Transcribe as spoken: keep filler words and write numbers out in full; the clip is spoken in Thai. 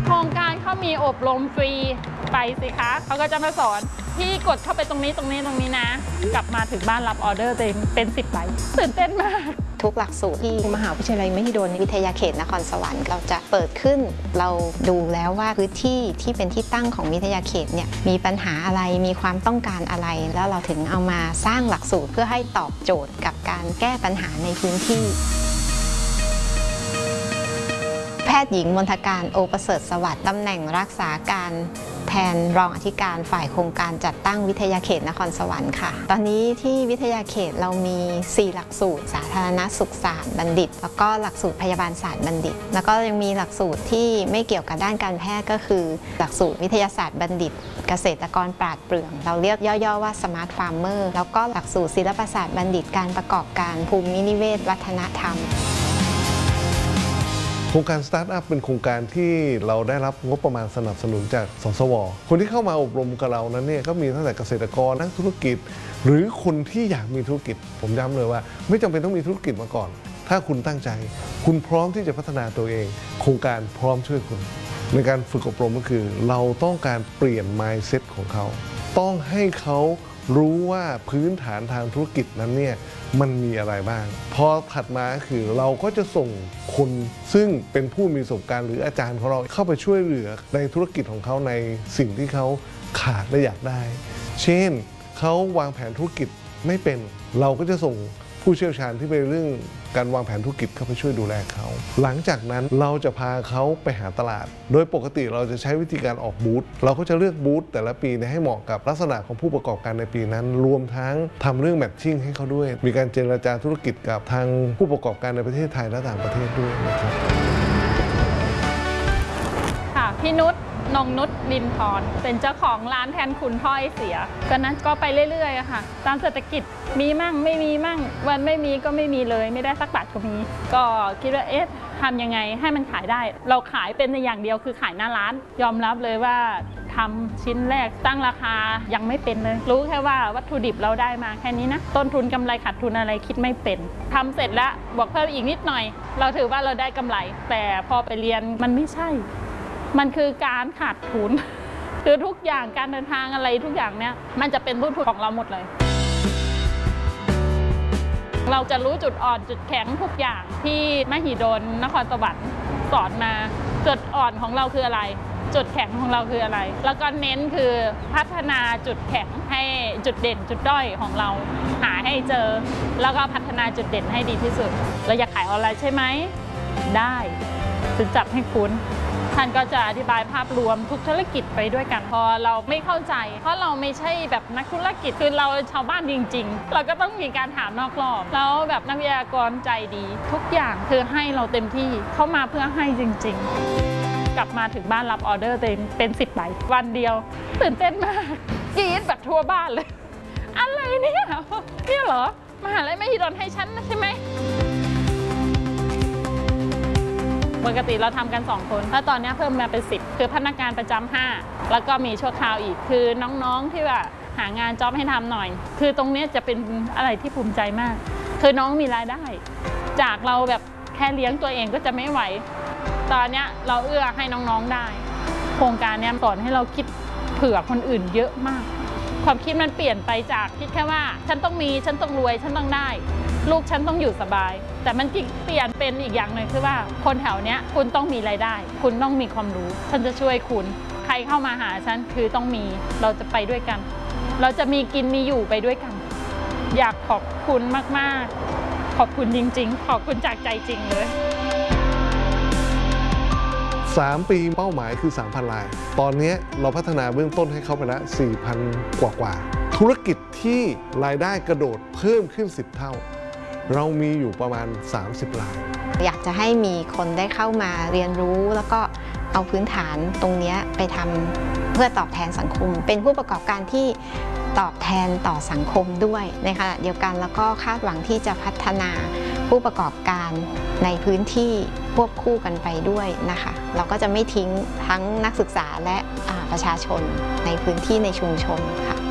ครงการเขามีอบรมฟรีไปสิคะเขาก็จะมาสอนพี่กดเข้าไปตรงนี้ตรงนี้ตรงนี้นะกลับมาถึงบ้านรับออเดอร์เต็มเป็นสิบใบตื่นเต้นมากทุกหลักสูตรที่มหาวิทยาลัยมหิดลวิทยาเขตนครสวรรค์เราจะเปิดขึ้นเราดูแล้วว่าพื้นที่ที่เป็นที่ตั้งของวิทยาเขตเนี่ยมีปัญหาอะไรมีความต้องการอะไรแล้วเราถึงเอามาสร้างหลักสูตรเพื่อให้ตอบโจทย์กับการแก้ปัญหาในพื้นที่แพทย์หญิงมณฑการโอประเสริฐสวัสดิ์ตำแหน่งรักษาการแทนรองอธิการฝ่ายโครงการจัดตั้งวิทยาเขตนครสวรรค์ค่ะตอนนี้ที่วิทยาเขตเรามีสี่หลักสูตรสาธารณสุขศาสตร์บัณฑิตแล้วก็หลักสูตรพยาบาลศาสตร์บัณฑิตแล้วก็ยังมีหลักสูตรที่ไม่เกี่ยวกับด้านการแพทย์ก็คือหลักสูตรวิทยาศาสตร์บัณฑิตเกษตรกรปราดเปรื่องเราเรียกย่อๆว่าสมาร์ทฟาร์มเมอร์แล้วก็หลักสูตรศิลปศาสตร์บัณฑิตการประกอบการภูมินิเวศวัฒนธรรมโครงการสตาร์ทอัพเป็นโครงการที่เราได้รับงบประมาณสนับสนุนจากสสว.คนที่เข้ามาอบรมกับเรานั้นเนี่ยก็มีตั้งแต่เกษตรกรนักธุรกิจหรือคนที่อยากมีธุรกิจผมย้ำเลยว่าไม่จำเป็นต้องมีธุรกิจมาก่อนถ้าคุณตั้งใจคุณพร้อมที่จะพัฒนาตัวเองโครงการพร้อมช่วยคุณในการฝึกอบรมก็คือเราต้องการเปลี่ยน mindset ของเขาต้องให้เขารู้ว่าพื้นฐานทางธุรกิจนั้นเนี่ยมันมีอะไรบ้างพอถัดมาคือเราก็จะส่งคนซึ่งเป็นผู้มีประสบการณ์หรืออาจารย์ของเราเข้าไปช่วยเหลือในธุรกิจของเขาในสิ่งที่เขาขาดและอยากได้เช่นเขาวางแผนธุรกิจไม่เป็นเราก็จะส่งผู้เชี่ยวชาญที่เป็นเรื่องการวางแผนธุรกิจเข้าไปช่วยดูแลเขาหลังจากนั้นเราจะพาเขาไปหาตลาดโดยปกติเราจะใช้วิธีการออกบูธเราก็จะเลือกบูธแต่ละปีให้เหมาะกับลักษณะของผู้ประกอบการในปีนั้นรวมทั้งทำเรื่องแมทชิ่งให้เขาด้วยมีการเจรจาธุรกิจกับทางผู้ประกอบการในประเทศไทยและต่างประเทศด้วยนะครับค่ะพี่นุชนงนุชรินทร์เป็นเจ้าของร้านแทนคุณพ่อไอเสียก็นั้นก็ไปเรื่อยๆอะค่ะตามเศรษฐกิจมีมั่งไม่มีมั่งวันไม่มีก็ไม่มีเลยไม่ได้สักบาทก็มีก็คิดว่าเอ๊ะทำยังไงให้มันขายได้เราขายเป็นในอย่างเดียวคือขายหน้าร้านยอมรับเลยว่าทำชิ้นแรกตั้งราคายังไม่เป็นเลยรู้แค่ว่าวัตถุดิบเราได้มาแค่นี้นะต้นทุนกำไรขาดทุนอะไรคิดไม่เป็นทำเสร็จแล้วบวกเพิ่มอีกนิดหน่อยเราถือว่าเราได้กำไรแต่พอไปเรียนมันไม่ใช่มันคือการขาดทุนคือทุกอย่างการเดินทางอะไรทุกอย่างเนี้ยมันจะเป็นต้นทุนของเราหมดเลยเราจะรู้จุดอ่อนจุดแข็งทุกอย่างที่มหิดลนครสวรรค์สอนมาจุดอ่อนของเราคืออะไรจุดแข็งของเราคืออะไรแล้วก็เน้นคือพัฒนาจุดแข็งให้จุดเด่นจุดด้อยของเราหาให้เจอแล้วก็พัฒนาจุดเด่นให้ดีที่สุดเราอยากขายออนไลน์ใช่ไหมได้จะจับให้คุณท่านก็จะอธิบายภาพรวมทุกธุรกิจไปด้วยกันพอเราไม่เข้าใจเพราะเราไม่ใช่แบบนักธุรกิจคือเราชาวบ้านจริงๆเราก็ต้องมีการถามนอกรอบแล้วแบบนักวิทยากรใจดีทุกอย่างคือให้เราเต็มที่เข้ามาเพื่อให้จริงๆกลับมาถึงบ้านรับออเดอร์เต็มเป็นสิบใบวันเดียวตื่นเต้นมากกรี๊ดแบบทั่วบ้านเลยอะไรเนี่ยเนี่ยเหรอมหาลัยมหิดลให้ฉันใช่ไหมปกติเราทำกันสองคนแล้วตอนนี้เพิ่มมาเป็นสิบคือพนักงานประจำห้าแล้วก็มีชั่วคราวอีกคือน้องๆที่ว่าหางานจ็อบให้ทำหน่อยคือตรงนี้จะเป็นอะไรที่ภูมิใจมากคือน้องมีรายได้จากเราแบบแค่เลี้ยงตัวเองก็จะไม่ไหวตอนนี้เราเอื้อให้น้องๆได้โครงการนี้สอนให้เราคิดเผื่อคนอื่นเยอะมากความคิดมันเปลี่ยนไปจากคิดแค่ว่าฉันต้องมีฉันต้องรวยฉันต้องได้ลูกฉันต้องอยู่สบายแต่มันเปลี่ยนเป็นอีกอย่างหนึ่งคือว่าคนแถวเนี้ยคุณต้องมีรายได้คุณต้องมีความรู้ฉันจะช่วยคุณใครเข้ามาหาฉันคือต้องมีเราจะไปด้วยกันเราจะมีกินมีอยู่ไปด้วยกันอยากขอบคุณมากๆขอบคุณจริงๆขอบคุณจากใจจริงเลยสามปีเป้าหมายคือ สามพัน รายตอนนี้เราพัฒนาเบื้องต้นให้เขาไปแล้ว สี่พัน กว่ากว่าธุรกิจที่รายได้กระโดดเพิ่มขึ้นสิบเท่าเรามีอยู่ประมาณสามสิบรายอยากจะให้มีคนได้เข้ามาเรียนรู้แล้วก็เอาพื้นฐานตรงนี้ไปทำเพื่อตอบแทนสังคมเป็นผู้ประกอบการที่ตอบแทนต่อสังคมด้วยในขณะเดียวกันแล้วก็คาดหวังที่จะพัฒนาผู้ประกอบการในพื้นที่ควบคู่กันไปด้วยนะคะเราก็จะไม่ทิ้งทั้งนักศึกษาและประชาชนในพื้นที่ในชุมชนค่ะ